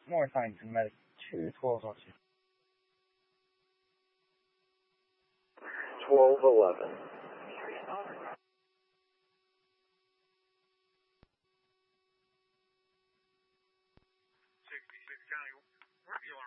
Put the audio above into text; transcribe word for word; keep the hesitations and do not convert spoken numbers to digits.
More Farmington Medic two twelve oh two. twelve eleven. sixty-six County, where do you want